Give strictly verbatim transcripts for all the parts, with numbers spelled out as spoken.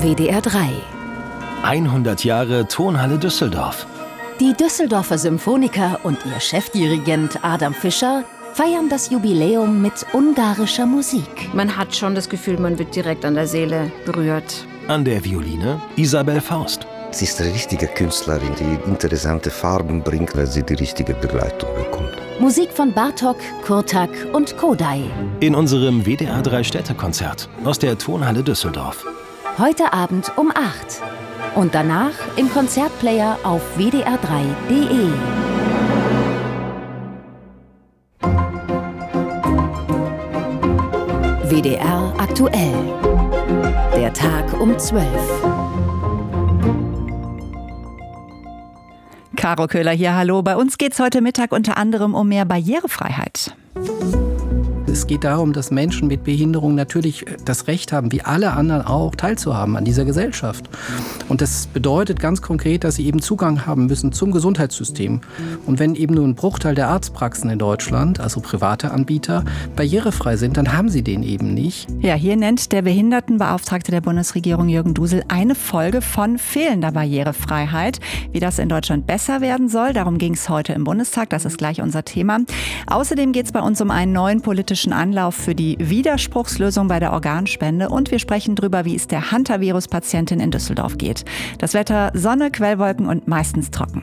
W D R drei. hundert Jahre Tonhalle Düsseldorf. Die Düsseldorfer Symphoniker und ihr Chefdirigent Adam Fischer feiern das Jubiläum mit ungarischer Musik. Man hat schon das Gefühl, man wird direkt an der Seele berührt. An der Violine Isabel Faust. Sie ist eine richtige Künstlerin, die interessante Farben bringt, weil sie die richtige Begleitung bekommt. Musik von Bartók, Kurtak und Kodály. In unserem W D R drei Städtekonzert aus der Tonhalle Düsseldorf. Heute Abend um acht. Und danach im Konzertplayer auf w d r drei punkt de. W D R aktuell. Der Tag um zwölf. Caro Köhler hier, hallo. Bei uns geht es heute Mittag unter anderem um mehr Barrierefreiheit. Es geht darum, dass Menschen mit Behinderung natürlich das Recht haben, wie alle anderen auch, teilzuhaben an dieser Gesellschaft. Und das bedeutet ganz konkret, dass sie eben Zugang haben müssen zum Gesundheitssystem. Und wenn eben nur ein Bruchteil der Arztpraxen in Deutschland, also private Anbieter, barrierefrei sind, dann haben sie den eben nicht. Ja, hier nennt der Behindertenbeauftragte der Bundesregierung Jürgen Dusel eine Folge von fehlender Barrierefreiheit. Wie das in Deutschland besser werden soll, darum ging es heute im Bundestag. Das ist gleich unser Thema. Außerdem geht es bei uns um einen neuen politischen Anlauf für die Widerspruchslösung bei der Organspende und wir sprechen darüber, wie es der Hantavirus-Patientin in Düsseldorf geht. Das Wetter: Sonne, Quellwolken und meistens trocken.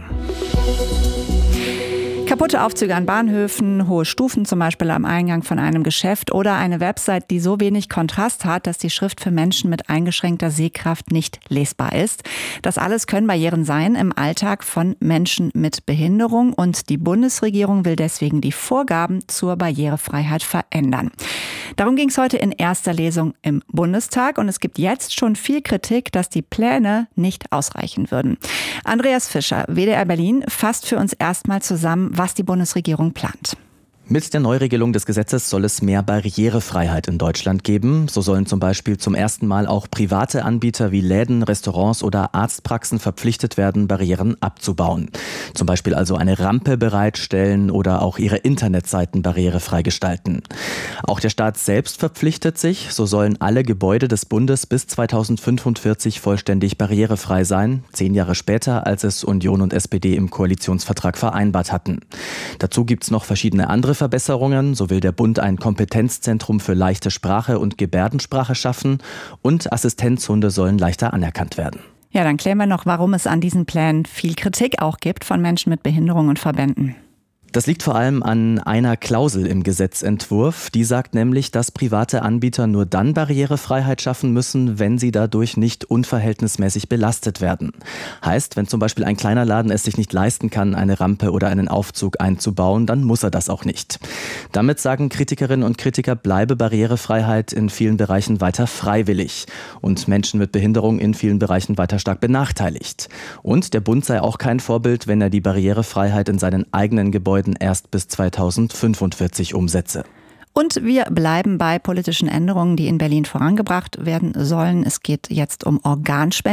Kaputte Aufzüge an Bahnhöfen, hohe Stufen zum Beispiel am Eingang von einem Geschäft oder eine Website, die so wenig Kontrast hat, dass die Schrift für Menschen mit eingeschränkter Sehkraft nicht lesbar ist. Das alles können Barrieren sein im Alltag von Menschen mit Behinderung und die Bundesregierung will deswegen die Vorgaben zur Barrierefreiheit verändern. Darum ging es heute in erster Lesung im Bundestag und es gibt jetzt schon viel Kritik, dass die Pläne nicht ausreichen würden. Andreas Fischer, W D R Berlin, fasst für uns erstmal zusammen, was die Bundesregierung plant. Mit der Neuregelung des Gesetzes soll es mehr Barrierefreiheit in Deutschland geben. So sollen zum Beispiel zum ersten Mal auch private Anbieter wie Läden, Restaurants oder Arztpraxen verpflichtet werden, Barrieren abzubauen. Zum Beispiel also eine Rampe bereitstellen oder auch ihre Internetseiten barrierefrei gestalten. Auch der Staat selbst verpflichtet sich. So sollen alle Gebäude des Bundes bis zweitausendfünfundvierzig vollständig barrierefrei sein. Zehn Jahre später, als es Union und S P D im Koalitionsvertrag vereinbart hatten. Dazu gibt es noch verschiedene andere Verbesserungen. So will der Bund ein Kompetenzzentrum für leichte Sprache und Gebärdensprache schaffen und Assistenzhunde sollen leichter anerkannt werden. Ja, dann klären wir noch, warum es an diesen Plänen viel Kritik auch gibt von Menschen mit Behinderung und Verbänden. Das liegt vor allem an einer Klausel im Gesetzentwurf. Die sagt nämlich, dass private Anbieter nur dann Barrierefreiheit schaffen müssen, wenn sie dadurch nicht unverhältnismäßig belastet werden. Heißt, wenn zum Beispiel ein kleiner Laden es sich nicht leisten kann, eine Rampe oder einen Aufzug einzubauen, dann muss er das auch nicht. Damit sagen Kritikerinnen und Kritiker, bleibe Barrierefreiheit in vielen Bereichen weiter freiwillig und Menschen mit Behinderung in vielen Bereichen weiter stark benachteiligt. Und der Bund sei auch kein Vorbild, wenn er die Barrierefreiheit in seinen eigenen Gebäuden erst bis zweitausendfünfundvierzig umsetze. Und wir bleiben bei politischen Änderungen, die in Berlin vorangebracht werden sollen. Es geht jetzt um Organspende.